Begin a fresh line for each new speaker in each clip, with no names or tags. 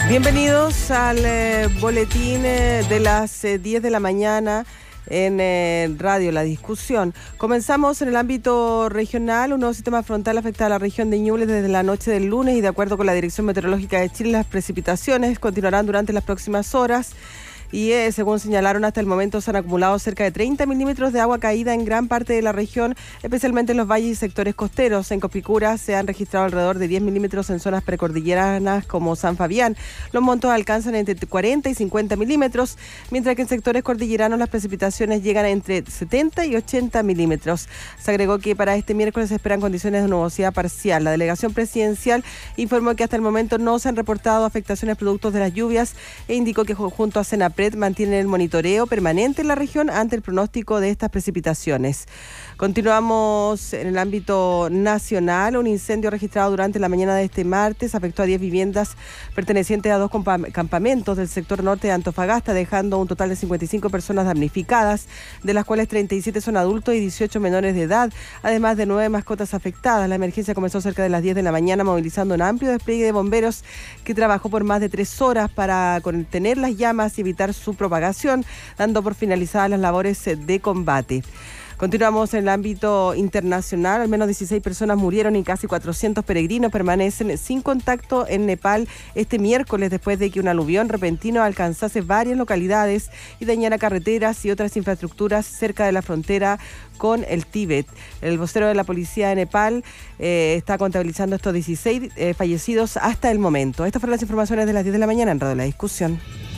Bienvenidos al boletín de las 10 de la mañana en Radio La Discusión. Comenzamos en el ámbito regional. Un nuevo sistema frontal afecta a la región de Ñuble desde la noche del lunes y de acuerdo con la Dirección Meteorológica de Chile, las precipitaciones continuarán durante las próximas horas. Y según señalaron, hasta el momento se han acumulado cerca de 30 milímetros de agua caída en gran parte de la región, especialmente en los valles y sectores costeros. En Copicura se han registrado alrededor de 10 milímetros en zonas precordilleranas como San Fabián. Los montos alcanzan entre 40 y 50 milímetros, mientras que en sectores cordilleranos las precipitaciones llegan a entre 70 y 80 milímetros. Se agregó que para este miércoles se esperan condiciones de nubosidad parcial. La delegación presidencial informó que hasta el momento no se han reportado afectaciones producto de las lluvias e indicó que junto a Senapred mantienen el monitoreo permanente en la región ante el pronóstico de estas precipitaciones. Continuamos en el ámbito nacional. Un incendio registrado durante la mañana de este martes afectó a 10 viviendas pertenecientes a 2 campamentos del sector norte de Antofagasta, dejando un total de 55 personas damnificadas, de las cuales 37 son adultos y 18 menores de edad, además de 9 mascotas afectadas. La emergencia comenzó cerca de las 10 de la mañana, movilizando un amplio despliegue de bomberos que trabajó por más de 3 horas para contener las llamas y evitar su propagación, dando por finalizadas las labores de combate. Continuamos en el ámbito internacional. Al menos 16 personas murieron y casi 400 peregrinos permanecen sin contacto en Nepal este miércoles después de que un aluvión repentino alcanzase varias localidades y dañara carreteras y otras infraestructuras cerca de la frontera con el Tíbet. El vocero de la policía de Nepal está contabilizando estos 16 fallecidos hasta el momento. Estas fueron las informaciones de las 10 de la mañana en Radio La Discusión.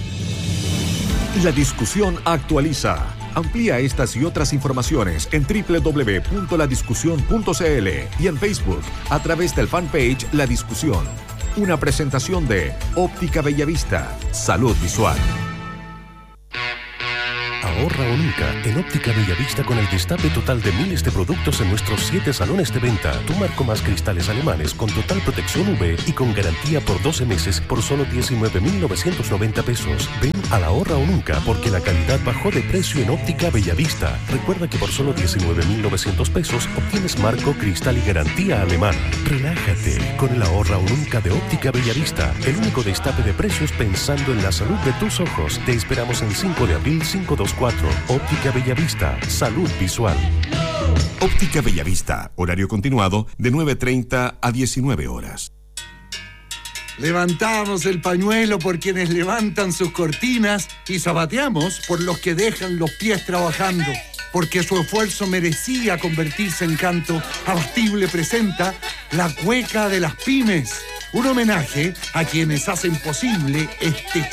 La Discusión actualiza. Amplía estas y otras informaciones en www.ladiscusión.cl y en Facebook a través del fanpage La Discusión. Una presentación de Óptica Bellavista. Salud visual.
Ahorra o nunca en Óptica Bellavista con el destape total de miles de productos en nuestros 7 salones de venta. Tu marco más cristales alemanes con total protección UV y con garantía por 12 meses por solo 19.990 pesos. Ven al Ahorra o nunca porque la calidad bajó de precio en Óptica Bellavista. Recuerda que por solo 19.900 pesos obtienes marco, cristal y garantía alemana. Relájate con el Ahorra o nunca de Óptica Bellavista. El único destape de precios pensando en la salud de tus ojos. Te esperamos en 5 de abril 524. Óptica Bellavista, salud visual.
Óptica Bellavista, horario continuado de 9:30 a 19 horas.
Levantamos el pañuelo por quienes levantan sus cortinas y zapateamos por los que dejan los pies trabajando. Porque su esfuerzo merecía convertirse en canto, Abastible presenta La Cueca de las Pymes. Un homenaje a quienes hacen posible este